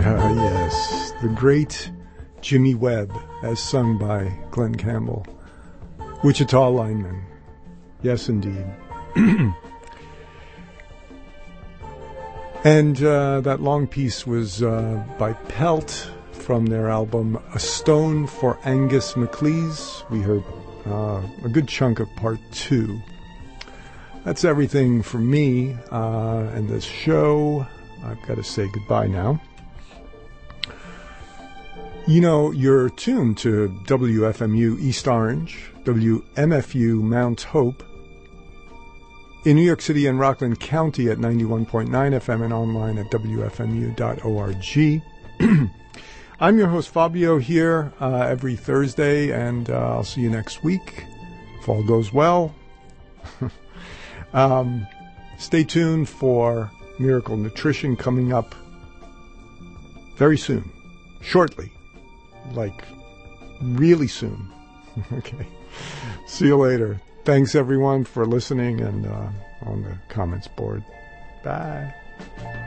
Yes, the great Jimmy Webb, as sung by Glenn Campbell. Wichita Lineman. Yes, indeed. And that long piece was by Pelt from their album A Stone for Angus MacLeese. We heard a good chunk of part 2. That's everything for me and this show. I've got to say goodbye now. You know, you're tuned to WFMU East Orange, WMFU Mount Hope, in New York City and Rockland County at 91.9 FM and online at WFMU.org. I'm your host, Fabio, here every Thursday, and I'll see you next week, if all goes well. Stay tuned for Miracle Nutrition coming up very soon, shortly, like really soon. Okay. See you later. Thanks, everyone, for listening and on the comments board. Bye.